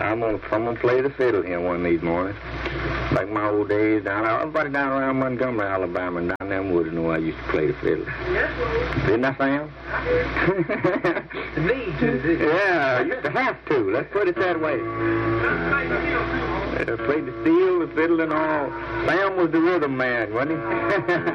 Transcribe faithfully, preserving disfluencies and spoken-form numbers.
I'm gonna, I'm gonna play the fiddle here one of these mornings. Like my old days down, everybody down around Montgomery, Alabama, and down them woods know I used to play the fiddle. Yes, Didn't I, Sam? Me too. Yeah, I used to have to. Let's put it that way. I played the steel, the fiddle, and all. Sam was the rhythm man, wasn't he?